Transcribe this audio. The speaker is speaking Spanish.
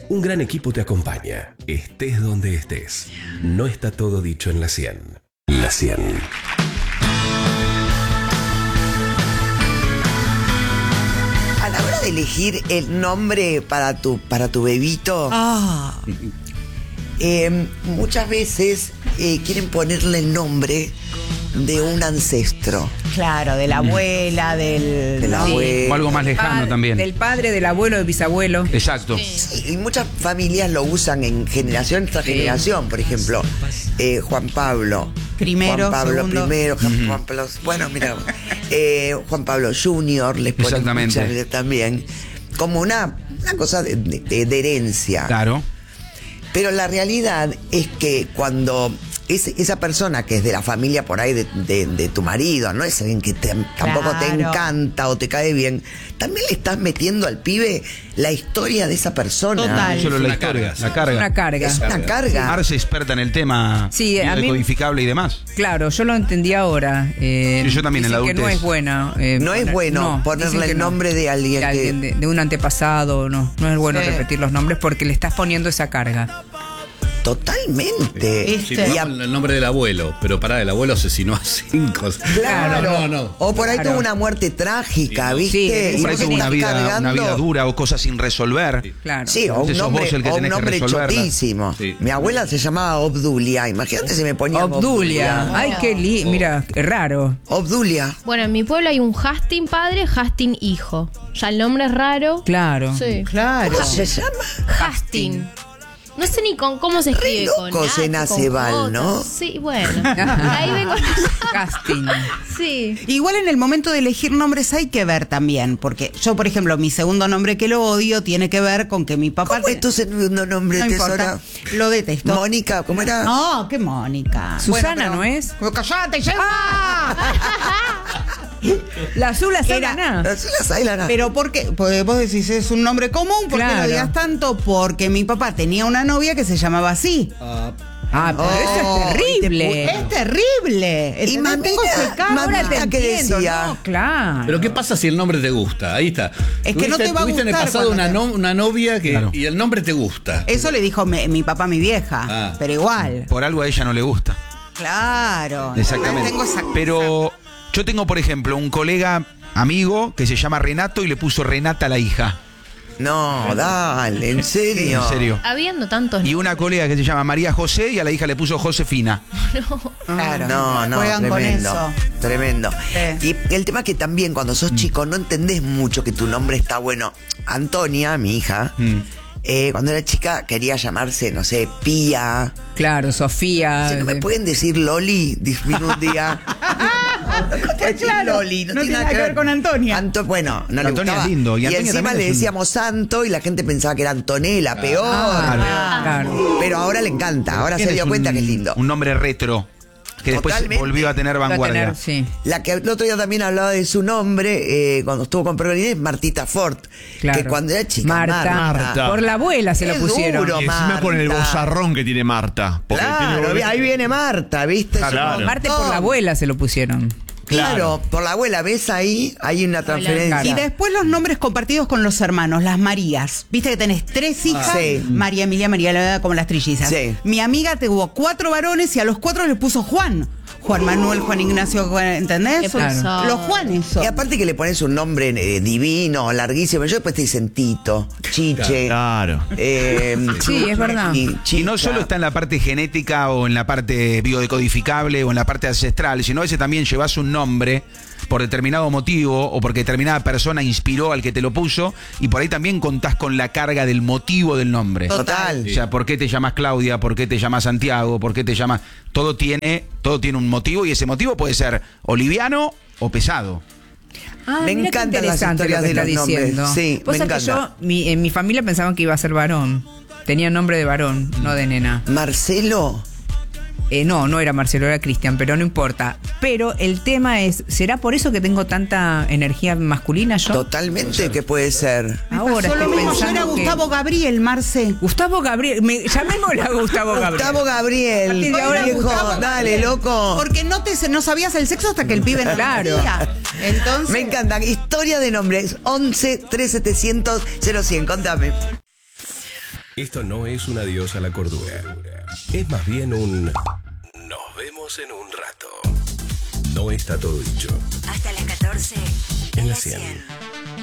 Un gran equipo te acompaña, estés donde estés. No está todo dicho en la 100. La 100. A la hora de elegir el nombre para tu bebito, muchas veces quieren ponerle el nombre de un ancestro. Claro, de la abuela, de la abuela. O algo más lejano también. Del padre, del abuelo, del bisabuelo. Exacto. Sí, y muchas familias lo usan en generación tras generación. Por ejemplo, Juan Pablo. Primero, Juan Pablo segundo. primero, Juan Pablo. Bueno, mira, Juan Pablo Junior les ponen Exactamente. muchas también. Como una cosa de herencia. Claro. Pero la realidad es que cuando esa persona que es de la familia por ahí de tu marido, no es alguien que tampoco te Claro. encanta o te cae bien, también le estás metiendo al pibe la historia de esa persona. Total. No solo Es la una historia, carga, la carga. Una carga. Es una carga. Arce experta en el tema Sí, a mí- biodecodificable y demás. Claro, yo lo entendí ahora. Yo también en la dicen que no adultez. es bueno. No es bueno ponerle dicen que el nombre de alguien de un antepasado. No es bueno Sí. repetir los nombres porque le estás poniendo esa carga. Totalmente. Sí, Y a- el nombre del abuelo, pero pará, el abuelo asesinó a 5. Claro. No. O por ahí Claro. tuvo una muerte trágica, Sí, ¿viste? sí, Por ahí vos tuvo una estás vida cargando- dura o cosas sin resolver. Claro. Sí, o un Entonces sos nombre, vos el que o un tenés que nombre resolverla. chotísimo. Sí. Mi abuela se llamaba Obdulia. Imagínate si me ponía Obdulia. Ay, qué mira, qué raro. Obdulia. Bueno, en mi pueblo hay un Hastin padre, Hastin hijo. Ya el nombre es raro. Claro. Sí. Claro. ¿Cómo se llama? Hastin. No sé ni con cómo se escribe. loco con se H, nace con Val, J. ¿no? Sí, bueno. Ahí vengo. Casting. Sí. Igual en el momento de elegir nombres hay que ver también, porque yo, por ejemplo, mi segundo nombre que lo odio tiene que ver con que mi papá... ¿Cómo es tu segundo nombre, No tesora? importa, lo detesto. Mónica, ¿cómo era? No, qué Mónica. Susana, ¿no es? ¡Cállate, ya! La azul, la Era- Susana. La Sailana. Pero ¿por qué? Pues vos decís, es un nombre común, ¿por qué Claro. lo digas tanto? Porque mi papá tenía una novia que se llamaba así. Ah, pero eso es terrible. Es terrible. Y ¿Entendés? Tengo ese caso. mamita, Ahora te ¿qué entiendo, decía? ¿no? Claro. Pero ¿qué pasa si el nombre te gusta? Ahí está. Es que no te va a Tuviste en el gustar pasado cuando una novia que, Claro. y el nombre te gusta. Eso le dijo mi papá a mi vieja, Ah. pero igual. Por algo a ella no le gusta. Claro. Exactamente. Tengo esa- Pero yo tengo, por ejemplo, un colega amigo que se llama Renato y le puso Renata a la hija. No, dale, en serio. En serio. Habiendo tantos. Y una colega que se llama María José y a la hija le puso Josefina. Claro. No, Juegan tremendo. con eso. Tremendo. Sí. Y el tema es que también cuando sos chico no entendés mucho que tu nombre está bueno. Antonia, mi hija, cuando era chica quería llamarse, no sé, Pía. Claro, Sofía. ¿No me pueden decir Loli? Vino un día. Claro, Loli, no tiene nada que ver con Antonia. Bueno, no le Antonia gustaba. es lindo, y Y, Antonia encima también le es un- decíamos Santo y la gente pensaba que era Antonella, peor. Claro. Pero ahora le encanta, ahora se Tienes dio cuenta que es lindo. Un nombre retro que después Totalmente. volvió a tener Va a vanguardia. tener, sí. La que el otro día también hablaba de su nombre, cuando estuvo con Pergolini, es Martita Ford. Claro. Que cuando era chica, Marta. Por la abuela se lo Es pusieron. duro, Y encima con el Marta. bozarrón que tiene Marta. Porque Claro, tiene- ahí viene Marta, ¿viste? Claro. Aparte por la abuela se lo pusieron. Claro, por la abuela, ¿ves ahí? Hay una transferencia. Y después los nombres compartidos con los hermanos, las Marías. Viste que tenés 3 hijas, Sí. María Emilia, María Laura, como las trillizas. Sí. Mi amiga tuvo 4 varones y a los 4 le puso Juan. Juan Manuel, Juan Ignacio, ¿entendés? Qué pesado. Los Juanes son. Y aparte que le pones un nombre divino, larguísimo. Yo después te dicen Tito, Chiche. Claro. Sí, es verdad. Y no Chica. solo está en la parte genética o en la parte biodecodificable o en la parte ancestral, sino a veces también llevas un nombre por determinado motivo o porque determinada persona inspiró al que te lo puso y por ahí también contás con la carga del motivo del nombre. Total. O sea, ¿por qué te llamas Claudia? ¿Por qué te llamas Santiago? ¿Por qué te llamas...? Todo tiene un motivo y ese motivo puede ser o liviano o pesado. Ah, Me mira qué encantan las interesante historias lo que de está los nombres. diciendo. Sí, Vos me sabés que encanta. en mi familia pensaban que iba a ser varón. Tenía nombre de varón, no de nena. Marcelo. No era Marcelo, era Cristian, pero no importa. Pero el tema es, ¿será por eso que tengo tanta energía masculina yo? Totalmente que puede ser. Ahora Pasó lo estoy mismo, yo era pensando que- Gustavo Gabriel, Marce. Gustavo Gabriel, llamémosle a Gustavo Gabriel. Gustavo Gabriel. A partir de ahora, viejo, Gustavo dale, loco. Porque no sabías el sexo hasta que el pibe no Claro. lo decía. Entonces, Me encanta. Historia de nombres. 11 3700 0100. Contame. Esto no es un adiós a la cordura. Es más bien un nos vemos en un rato. No está todo dicho. Hasta las 14 En la 100.